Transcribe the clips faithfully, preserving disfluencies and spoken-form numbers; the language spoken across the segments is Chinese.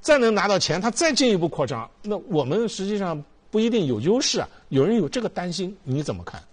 再能拿到钱，它再进一步扩张，那我们实际上不一定有优势啊。有人有这个担心，你怎么看？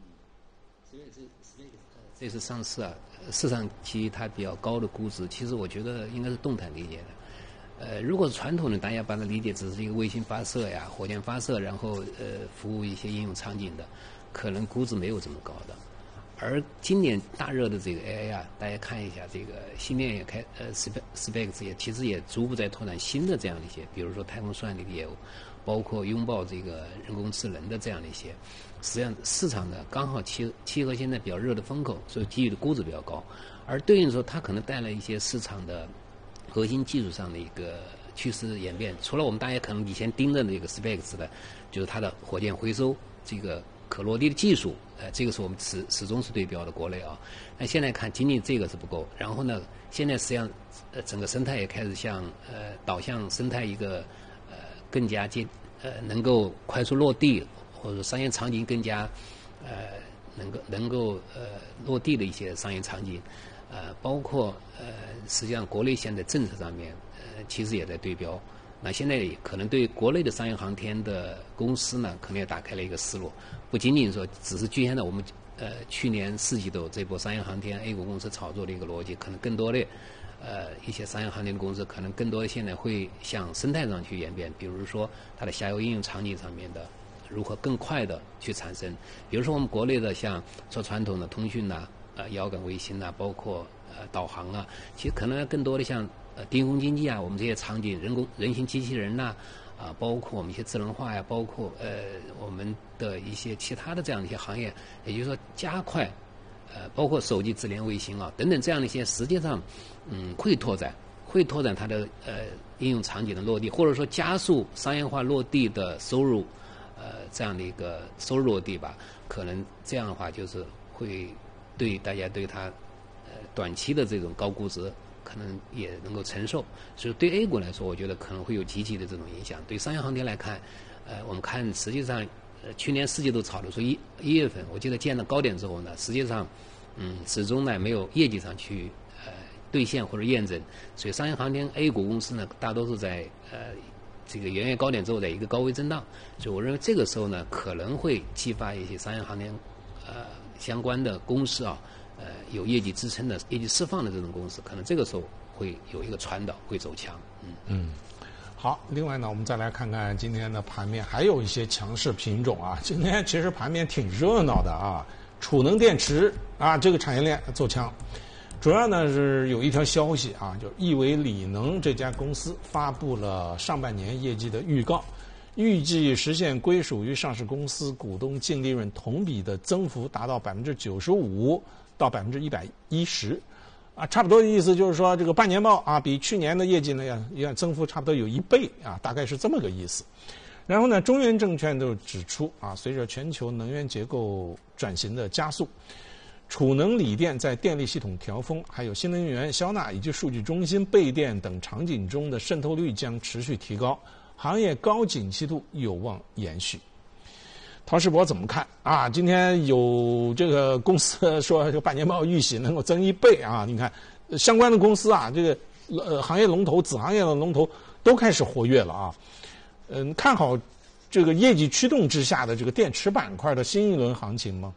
这次上市啊，市场基于它比较高的估值，其实我觉得应该是动态理解的。呃，如果是传统的，大家把它理解只是一个卫星发射呀、火箭发射，然后呃服务一些应用场景的，可能估值没有这么高的。而今年大热的这个 A I 啊，大家看一下，这个芯片也开呃 Specs 也其实也逐步在拓展新的这样的一些，比如说太空算力的业务，包括拥抱这个人工智能的这样的一些。实际上市场呢刚好契契合现在比较热的风口，所以给予的估值比较高，而对应说它可能带来一些市场的核心技术上的一个趋势演变。除了我们大家可能以前盯着那个 Specs 的，就是它的火箭回收这个可落地的技术，呃，这个是我们始始终是对标的国内啊。那现在看仅仅这个是不够，然后呢，现在实际上呃整个生态也开始向呃导向生态一个呃更加接呃能够快速落地，或者说商业场景更加呃能够能够呃落地的一些商业场景，呃包括呃实际上国内现在政策上面呃其实也在对标。那现在可能对国内的商业航天的公司呢，可能也打开了一个思路，不仅仅说只是局限在我们呃去年四季度这波商业航天 A 股公司炒作的一个逻辑，可能更多的呃一些商业航天的公司，可能更多的现在会向生态上去演变，比如说它的下游应用场景上面的如何更快的去产生，比如说我们国内的像做传统的通讯呐、呃遥感卫星呐，包括呃导航啊，其实可能更多的像呃低空经济啊，我们这些场景，人工人形机器人呐、啊，啊，包括我们一些智能化呀，包括呃我们的一些其他的这样的一些行业，也就是说加快，呃，包括手机智联卫星啊等等这样的一些，实际上，嗯，会拓展，会拓展它的呃应用场景的落地，或者说加速商业化落地的收入，呃这样的一个收入落地吧，可能这样的话就是会对大家对它呃短期的这种高估值。可能也能够承受，所以对 A 股来说，我觉得可能会有积极的这种影响。对商业航天来看，呃，我们看实际上，呃，去年四季度炒的时候一一月份，我记得见了高点之后呢，实际上，嗯，始终呢没有业绩上去呃兑现或者验证，所以商业航天 A 股公司呢，大多数在呃这个远远高点之后的一个高位震荡，所以我认为这个时候呢，可能会激发一些商业航天呃相关的公司啊。呃，有业绩支撑的、业绩释放的这种公司，可能这个时候会有一个传导，会走强。嗯嗯，好。另外呢，我们再来看看今天的盘面，还有一些强势品种啊。今天其实盘面挺热闹的啊，储能电池啊这个产业链走强，主要呢是有一条消息啊，就亿纬锂能这家公司发布了上半年业绩的预告。预计实现归属于上市公司股东净利润同比的增幅达到百分之九十五。到百分之一百一十，啊，差不多的意思就是说，这个半年报啊，比去年的业绩呢要要增幅差不多有一倍啊，大概是这么个意思。然后呢，中原证券都指出啊，随着全球能源结构转型的加速，储能锂电在电力系统调峰、还有新能源消纳以及数据中心备电等场景中的渗透率将持续提高，行业高景气度有望延续。陶世博怎么看啊？今天有这个公司说这个半年报预喜能够增一倍啊！你看相关的公司啊，这个呃行业龙头、子行业的龙头都开始活跃了啊。嗯，看好这个业绩驱动之下的这个电池板块的新一轮行情吗？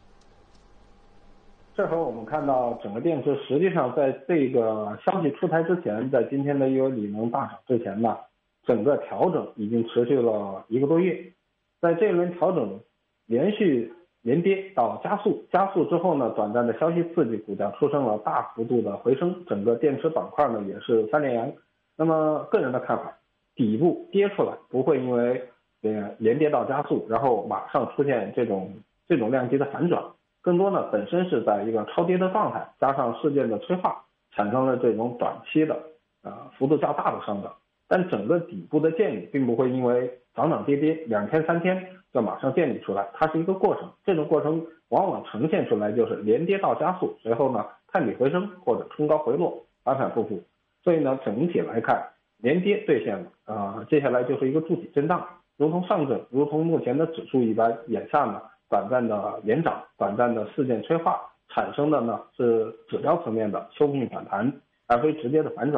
这会儿我们看到整个电池实际上在这个消息出台之前，在今天的亿纬锂能大涨之前呢，整个调整已经持续了一个多月。在这一轮调整连续连跌到加速，加速之后呢，短暂的消息刺激，股价出现了大幅度的回升，整个电池板块呢也是三连阳。那么个人的看法，底部跌出来不会因为呃连跌到加速，然后马上出现这种这种量级的反转，更多呢本身是在一个超跌的状态，加上事件的催化，产生了这种短期的呃幅度较大的上涨。但整个底部的建立并不会因为涨涨跌跌两天三天就马上建立出来，它是一个过程，这种过程往往呈现出来就是连跌到加速，随后呢探底回升或者冲高回落，反反复复。所以呢整体来看，连跌兑现了啊、呃，接下来就是一个筑底震荡，如同上证，如同目前的指数一般，眼下呢短暂的连涨，短暂的事件催化产生的呢是指标层面的修平反弹，而非直接的反转。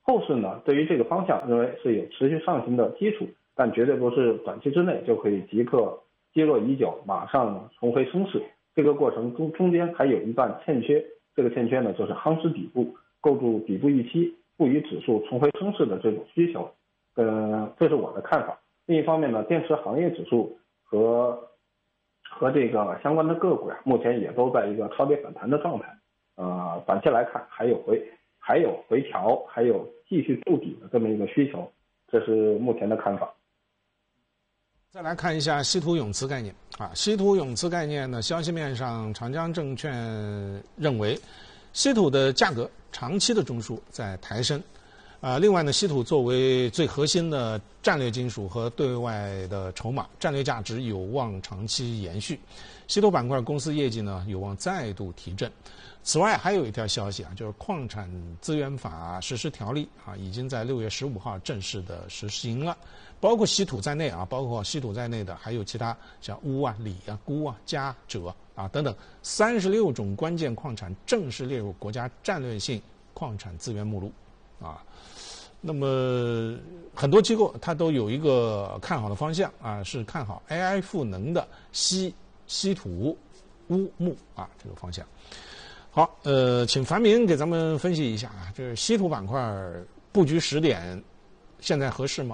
后市呢，对于这个方向认为是有持续上行的基础，但绝对不是短期之内就可以即刻积弱已久，马上重回升势。这个过程中中间还有一段欠缺，这个欠缺呢就是夯实底部，构筑底部预期，不与指数重回升势的这种需求。嗯，这是我的看法。另一方面呢，电池行业指数和和这个相关的个股呀，目前也都在一个超跌反弹的状态。呃，短期来看还有回还有回调，还有继续筑底的这么一个需求，这是目前的看法。 再来看一下稀土永磁概念啊，稀土永磁概念呢，消息面上，长江证券认为，稀土的价格长期的中枢在抬升，啊，另外呢，稀土作为最核心的战略金属和对外的筹码，战略价值有望长期延续。稀土板块公司业绩呢有望再度提振。此外，还有一条消息啊，就是矿产资源法实施条例啊，已经在六月十五号正式的实行了。包括稀土在内啊，包括稀土在内的还有其他像钨啊、锂啊、钴啊、镓、锗啊等等三十六种关键矿产正式列入国家战略性矿产资源目录啊。那么很多机构它都有一个看好的方向啊，是看好 A I 赋能的稀稀土、钨、钼啊这个方向。好，呃，请樊明给咱们分析一下啊，这稀土板块布局时点现在合适吗？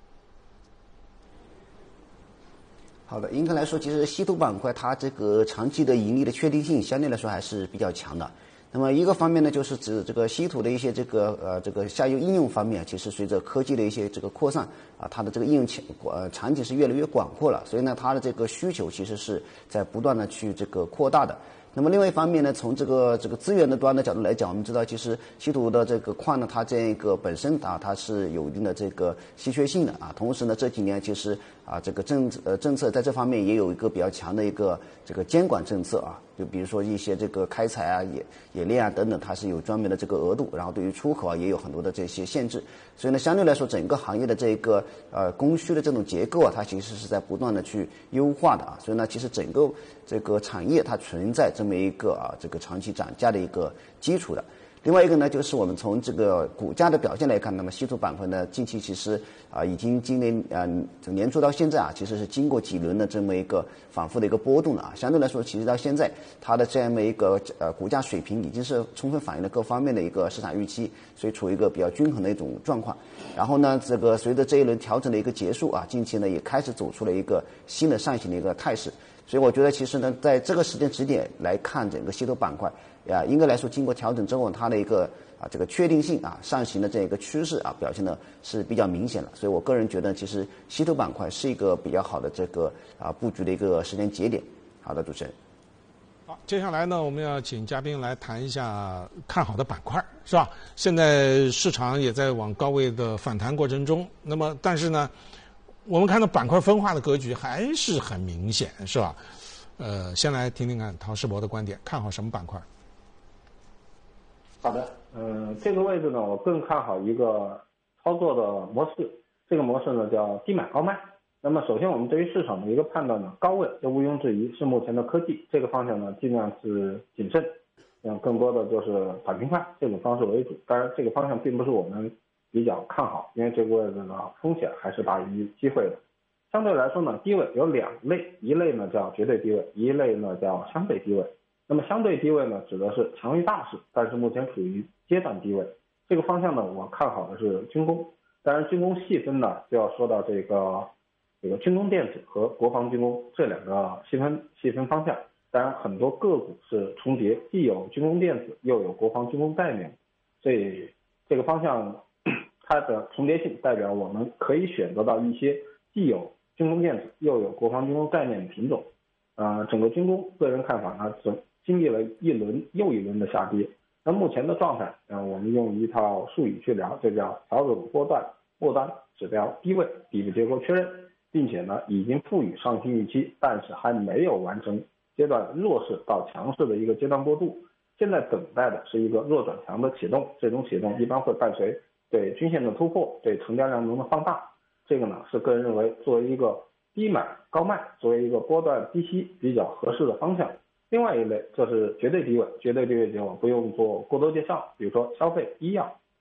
好的，应该来说，其实稀土板块它这个长期的盈利的确定性相对来说还是比较强的。那么一个方面呢，就是指这个稀土的一些这个呃这个下游应用方面，其实随着科技的一些这个扩散啊，它的这个应用前呃场景是越来越广阔了，所以呢，它的这个需求其实是在不断的去这个扩大的。那么另外一方面呢，从这个这个资源的端的角度来讲，我们知道其实稀土的这个矿呢，它这个本身啊，它是有一定的这个稀缺性的啊。同时呢，这几年其实啊，这个政呃政策在这方面也有一个比较强的一个这个监管政策啊。就比如说一些这个开采啊、冶冶炼啊等等，它是有专门的这个额度，然后对于出口啊也有很多的这些限制。所以呢，相对来说，整个行业的这个呃供需的这种结构啊，它其实是在不断的去优化的啊。所以呢，其实整个这个产业它存在这么一个啊这个长期涨价的一个基础的。另外一个呢，就是我们从这个股价的表现来看，那么稀土板块呢，近期其实啊已经今年啊从年初到现在啊，其实是经过几轮的这么一个反复的一个波动了啊。相对来说，其实到现在它的这么一个呃股价水平已经是充分反映了各方面的一个市场预期，所以处于一个比较均衡的一种状况。然后呢，这个随着这一轮调整的一个结束啊，近期呢也开始走出了一个新的上行的一个态势。所以我觉得，其实呢，在这个时间节点来看，整个稀土板块啊，应该来说经过调整之后，它的一个啊这个确定性啊上行的这个趋势啊表现的是比较明显了。所以我个人觉得，其实稀土板块是一个比较好的这个啊布局的一个时间节点。好的，主持人。 好，接下来呢，我们要请嘉宾来谈一下看好的板块，是吧？现在市场也在往高位的反弹过程中，那么但是呢，我们看到板块分化的格局还是很明显，是吧？呃，先来听听看陶世博的观点，看好什么板块？ 好的，嗯、呃，这个位置呢，我更看好一个操作的模式，这个模式呢叫低买高卖。那么首先我们对于市场的一个判断呢，高位这毋庸置疑是目前的科技，这个方向呢尽量是谨慎，嗯，更多的就是打平快这种方式为主。当然，这个方向并不是我们比较看好，因为这个位置呢风险还是大于机会的。相对来说呢，低位有两类，一类呢叫绝对低位，一类呢叫相对低位。那么相对低位呢，指的是强于大势，但是目前处于阶段低位。这个方向呢，我看好的是军工。当然，军工细分呢，就要说到这个这个军工电子和国防军工这两个细分细分方向。当然，很多个股是重叠，既有军工电子，又有国防军工概念，所以这个方向它的重叠性代表我们可以选择到一些既有军工电子又有国防军工概念的品种。呃，整个军工个人看法呢，整经历了一轮又一轮的下跌。那目前的状态，呃，我们用一套术语去聊，这叫调整波段末端指标低位底部结构确认，并且呢已经赋予上行预期，但是还没有完成阶段弱势到强势的一个阶段过渡。现在等待的是一个弱转强的启动，这种启动一般会伴随对均线的突破，对成交量能的放大。这个呢是个人认为作为一个低买高卖，作为一个波段低吸比较合适的方向。另外一类就是绝对低位，绝对低位就不用做过多介绍，比如说消费、医药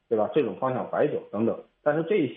对吧？这种方向白酒等等，但是这一